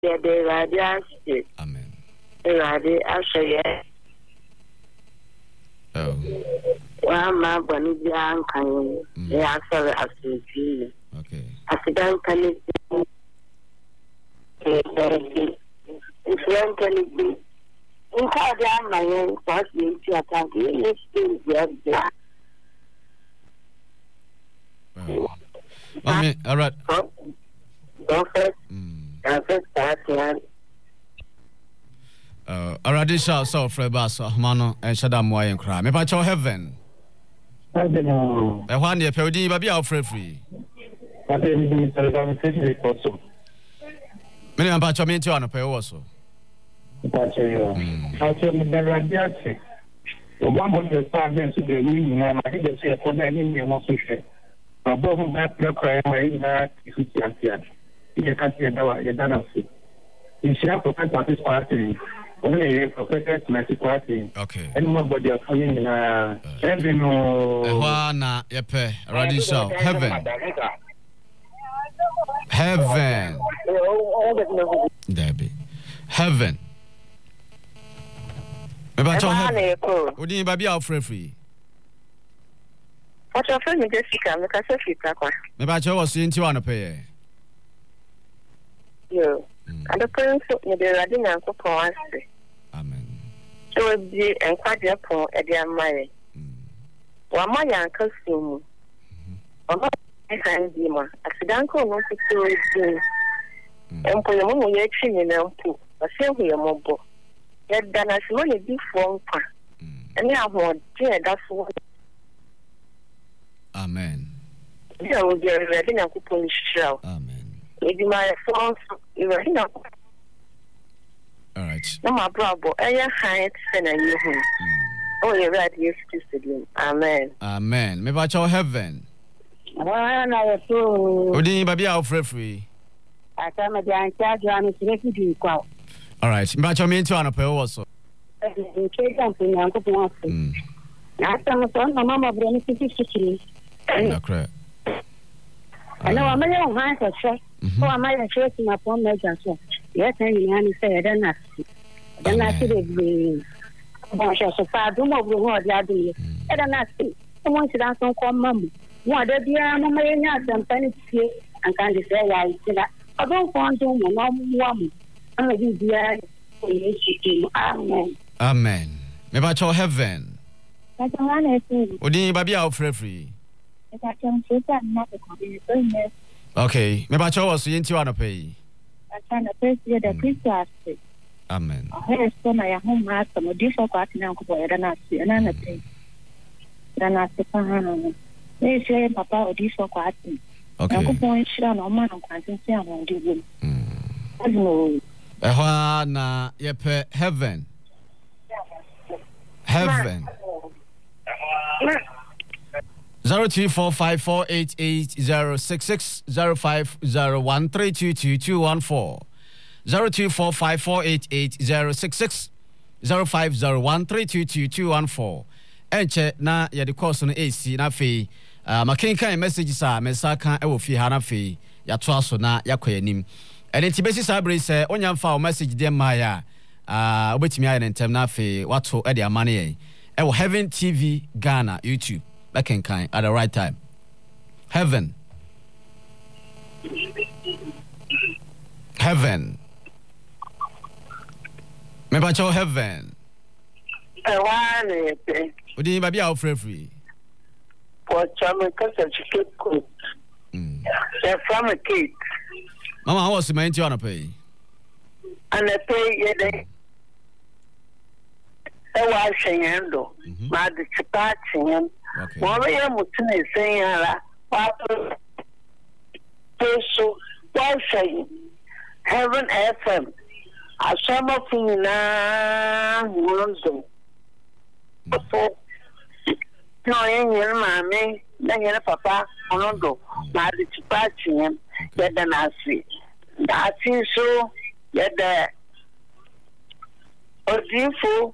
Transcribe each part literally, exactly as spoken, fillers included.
Yeah, they radiate. Amen. They radiate. I say yeah. Oh. Well, my bunny young can they are sorry as you. Okay. As a young can it if young can it be. In Cardian, my own first name to attack you, it's still there. Mommy, all right. Go first. Go first, that's Uh, already shall so for bass, Mano, and Shadam Way and cry. Me patch your heaven. I don't know. I want your Podi, baby, I'll free free. I didn't say also. Many am patch me to an appeal also. Patch you. I'll tell you the radiation. One of the servants to the union, and I didn't say for the enemy was to share. Above that, the cry, my is here. You can't see a you're done. You should have prepared this party. Only prepared my party. Okay. And nobody are coming in a heaven or Juana, Yepe, already so. Heaven. Heaven. Debbie. Heaven. Me patch your heaven. Odi baby I'll free free. What your friend Jessica, me ka say fita kwa. Me patch your was into an appeal. Yo. And the prince of the Radin and Coupon. Amen. So be and quite your poor at their money. One my uncle soon. Or not behind Dima. Accidental no security. And for your mom, you're chilling and poo. But say we are mobile. Yet done as money before. And now what, dear, that's what. Amen. There will be a Radin and Coupon show. Amen. Maybe my phone, you know. All right. No, my brother, I am high and I knew him. Oh, you're right, yes, to Amen. Amen. Me patch your heaven. I saw Odi baby I'll free free. I come at the Antiago and refugee crowd. All right. Me patch your me to an appeal also. In case I'm in Uncle Ponce. After my son, my mama brought me to fifty. Correct. I know I'm a young man for sure. So I might have chosen my phone measure. Yes, and you say, then I see. Then I see the bunch of far do more than what they are doing. And then I see someone should ask some call mum. What the dear mamma and penny here and can't say, I see that. I don't want to know woman. I'm a dear. Amen. Amen. Me patch your heaven. That's the one I say. Odi baby I'll free free. I can say that not a community. Okay. Me patch your was into an appeal. I can appreciate the Christmas. Amen. I so my home has some different party now go and I see and I think. Then I say, they say Papa or different party. Okay. I go point share no man can say I'm on the way. Mm. Eh na yepe heaven. Heaven. Zero two four five four eight eight zero six six zero five zero one three two two two one four zero two four five four eight eight zero six six zero five zero one three two two two one four. Enche na yede course no A C na fe makenkan messages a mesaka e wo fi ha na fe ya to aso na yakoyanim. Ene tibesi sabre se onya mfa o message dem ma ya ah obetimi aye ntem na fe wato e de amane ye e wo Heaven T V Ghana YouTube. Back in kind at the right time. Heaven. Heaven. Me bacho heaven. I want it. Would you baby out free free? What chama casa chicken cook. Mm. They're from a cake. Mama, how was the main to pay? And I pay ye I was saying, though. My dispatching. Okay. What I am saying, what so why say Heaven F M? I saw my thing now, Lonzo. So, no, you're mammy, then you're papa, Lonzo. My dispatching, yet then I see. That is so, yet the beautiful.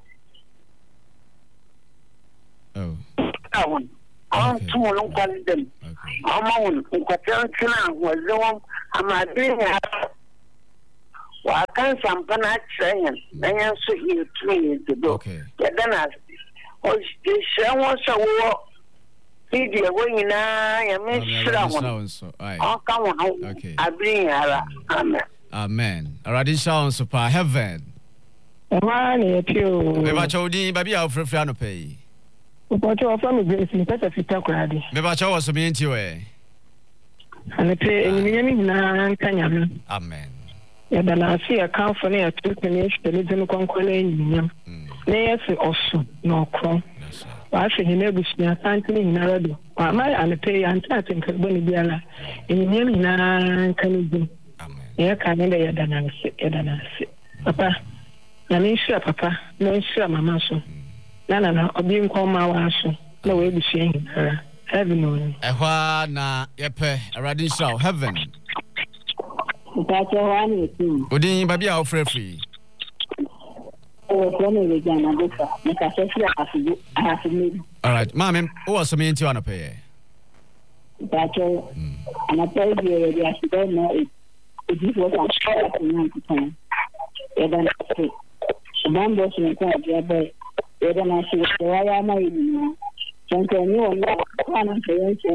Oh. I want to know what them. I'm on what I'm was the one. I'm not doing Wa kan sampana train na yan so you train to do. Okay. Ya dana o shira won so wo video wo nyina ya me shira won. Ai. O ka won. Okay. Abin ara. Amen. Amen. Already sound super heaven. Ẹ̀wá ni ẹ̀ tí o. Bẹ́ẹ̀ bá odi bàbí àwọn fẹ́fẹ́ àná pẹ́ yìí. Ọ̀pọ̀jọ́ ọ̀fọ̀ mi gbé sí pẹ́sẹ̀ fi tẹ́ kura di. Bẹ́ẹ̀ bá tí wọ́n sọ mi ń tí wẹ̀. Àná pé ènìyàn mi nyinaa ń kanya mi. Amen. Yàda náà sí ẹ̀ka fún ní ẹ̀tọ́ pé ní ẹ̀ṣẹ̀ lè dín kọ́ńkọ́ lẹ́yìn yìnyín. Ní ẹ̀ sì ọ̀sùn ní ọ̀kọ́. Wàá fi yìnyín ebùsùn àtàntì ní yìnyín rẹ̀ dùn. Wàá má àná pé àǹtí àti nkàgbọ́n ní bíyàrá. Ènìyàn mi nyinaa ń kanya bi. Yẹ ká ní bẹ yàda náà sí yàda náà sí. Papa, na mi nhyira papa, na nhyira mama so. Na na na obi nkọ́ ma wá so. Na wọ́n ebùsùn yẹn nyinara. Heaven on. Ẹ̀họ́ na yẹpẹ Already nhyira heaven. Ìdájọ́ wa ni ètò. Odi bàbí àwọn fẹ́fẹ́. Ọwọ́ tí wọ́n lè rẹ̀ jẹ́ ànàbọ́sà. Ní kàṣẹ́ sí àhàfìgbé àhàfìgbé. All right, maame, o wọ sọ mi ń tí wọ́n pẹ́ yẹ. Ìdájọ́ ànàpẹ́ ìdí ẹ̀rẹ̀ bí àṣìbẹ́ náà èdè ìfowópamọ́ àṣìṣe àtúnyẹ̀ nǹkan. Yẹ́dá náà ṣe. Ṣùgbọ́n bọ́ sí nǹkan àjẹ́ bẹ́ẹ̀. Yẹ́dá náà ṣe ìṣẹ̀wáyá máa yìí nìyẹn. Ṣèǹkẹ̀ ní ọ̀nà wà náà ṣe yẹn ṣe.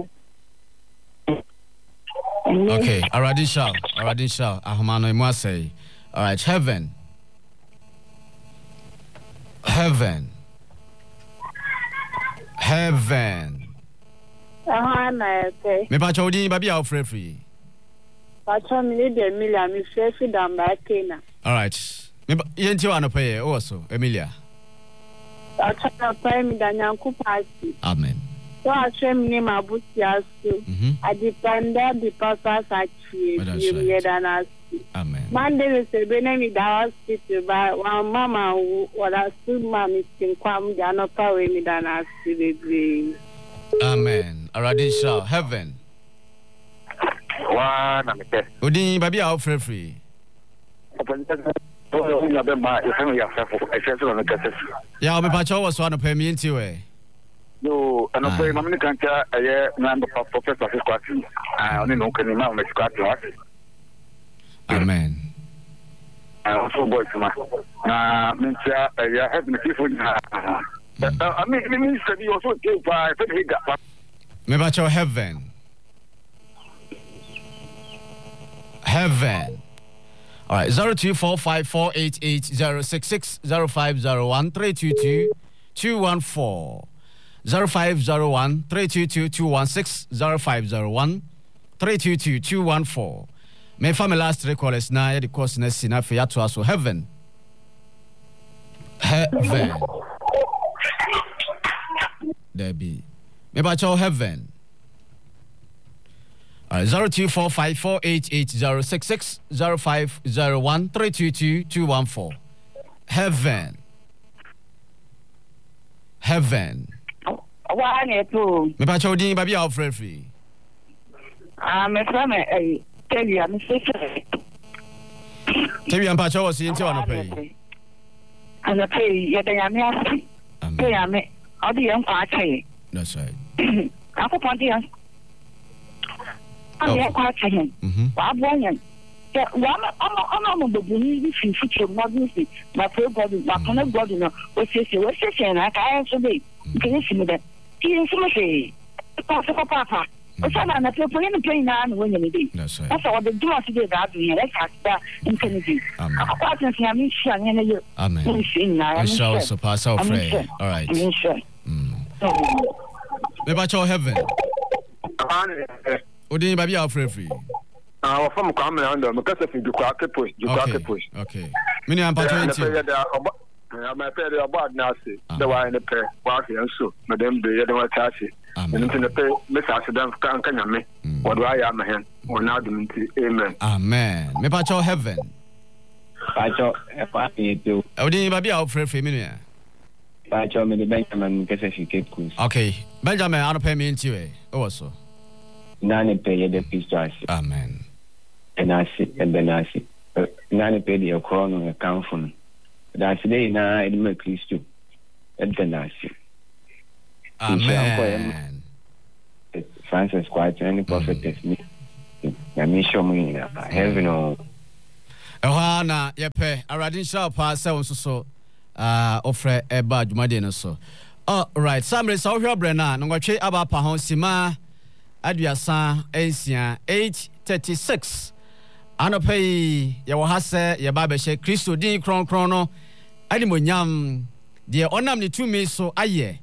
Okay, Already shall, Already shall. Ahomano imu say. All right, heaven. Heaven. Heaven. Aha na ete. Me pa chodi baby out free free. Pa cho mi de Emilia mi free free dan ba Kena. All right. Me yenti wa no pay also Emilia. Pa cho na pay mi dan yanku party. Amen. So I show me my butia so. I depend on the purpose I create. Amen. Monday is a benefit that hospital by one mama what I stood mommy can come down up away me than I see the Amen. Already shall heaven. One and the Odi baby out free free. Yeah, me pa cho was one pay me into eh. No, and I'm saying, I'm going to tell a number of professors. I only know can now make squat. Amen. I also boy to my Mincha, I have the people. I mean, it means that you also gave by me about your heaven. Heaven. All right, zero two four five four eight eight zero six six zero five zero one three two two two one four. Zero five zero one three two two two one six zero five zero one three two two two one four. My family last three callers now. The course next enough for you to also heaven. Heaven. There be. Maybe I tell heaven. Uh, zero two four five four eight eight zero six six zero five zero one three two two two one four. Heaven. Heaven. Why ne to? Me pa chodi baby out free free. Ah, me from eh tell you I'm sick. Tell you am pa cho was into on pay. Ana pay ye da ya me asi. Pay ya me. How do you am pay? That's right. Ako pa dia. Ah, ya kwa chayen. Mhm. Wa boyan. Ya wa ma ama ama mo do ni fi future modernity. My pray God, my connect God no. O se se, o se se na ka en so be. Can you see me that? He say, Papa, Papa. What's that? I'm playing the plane now when you do. That's right. That's what the do us today. That we have that in Kennedy. Amen. I can't see I'm sure you. Amen. I shall surpass our friend. All right. I'm sure. Me ba cho heaven. Odi baby out free free. Ah, from Kamala under me kasa fi dukwa kepo, dukwa kepo. Okay. Me ni am pa twenty. I'm a pair of bad nasty. The wine the pair, walking and so, Madame de Yadama Tashi. And in the pay, Miss Accident can't can me. What do I am a hand? Or now the amen. Amen. Me pa cho heaven. Pacho, a party too. Odi baby out free free me. Pacho, me the Benjamin Kessi Cape Coast. Okay. Benjamin, I don't pay me into it. Also. Nani pay the pistol. Amen. And I see, and then I see. Nani pay the crown on account for me. That's today now I make Christ too. And then I see. Amen. Francis quite any prophet is me. I mean show me heaven or Ewa na yepe aradin sharp pa se won so ah ofre eba dwumade no so. All right, Samre so hwe brena no gwatwe aba pa ho sima aduasa ensia eight thirty-six. Anopai ye wo hase ye ba be hye Kristo din kronkron no animonyam de onam ne tumi so aye.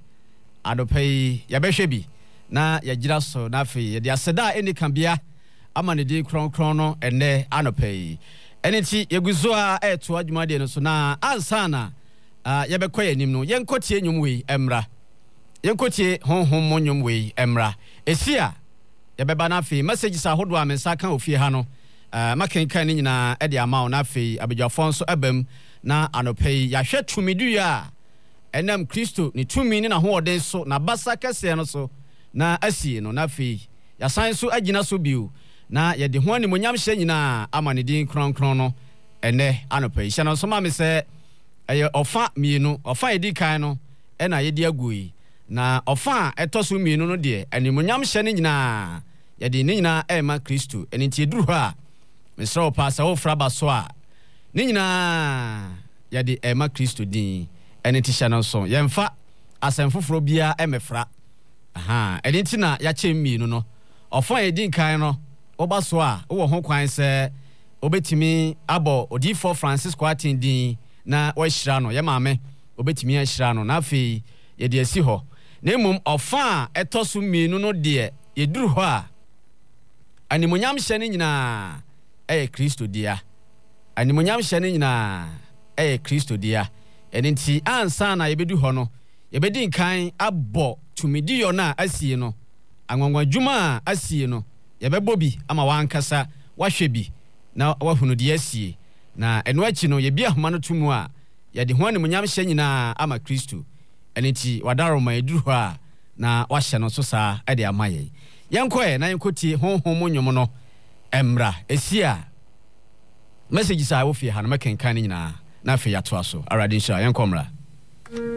Anopai ye be hwe bi na ye gira so na afi ye de aseda eni kambia ama ne din kronkron no ene anopai. Eniti yeguzo a eto adwumade no so na ansana ah yebekɔ yanim no yenkotie nyum wei emra yenkotie honhom nyum wei emra esia yebeba na afi messages ahodo a mensa kan ofie ha no ah makenkan ni nyina e de ama na afi abadwafo nso abam na anopai yahwɛ tumidu a enam Kristo ni tumi ni na hoɔden so na basa kɛse no so na asie no na afi yasan so agina so biu na yɛde ho animonyam hyɛ nyina ama ne din kronkron no ene anopai hyɛ no so ma me sɛ ɛyɛ ɔfa mienu ɔfa edi kan no ɛna yɛde agui na ɔfa ɛtɔso mienu no de animonyam hyɛ ne nyina yɛde ne nyina ɛma Kristo ɛne ntie duru hɔ a mesrɛ wo pa sɛ wo fra ba so a ne nyina yɛde ɛma Kristo din ɛne ti hyɛ no so yɛmfa asɛm foforo bia ɛmɛfra aha ɛne nti na yɛakyɛ mienu no ɔfa edi kan no oba so a wo ho kwan sɛ obetimi abɔ odifo Francisco atin din na wahyira no ye maame obetimi ahyira no na afi ye de asi hɔ na emum ɔfa a ɛtɔso mienu no de ye duru hɔ a animonyam hyɛ ne nyina ɛyɛ Kristo dia animonyam hyɛ ne nyina ɛyɛ Kristo dia ɛne nti ansa na ye bedu hɔ no ye bedi nkan abɔ tumidiyo na asie no anwanwa dwuma a asie no yɛbɛbɔ bi ama wankasa wahwɛ bi na wahunu de asie na ɛno akyi no yɛbi ahoma no tumu a yɛde ho animonyam hyɛ nyinaa ama Kristo ɛne nti wadaroma yɛduru hɔ a na wahyɛ no so saa ɛde ama yɛn yɛnkɔɛ na yɛnkɔtie honhom nnwom no ɛmmra ɛsi a messages a wofie ha no mɛkenkan no nyinaa na afei yɛatoa so Awurade nhyira yɛnkɔ mmra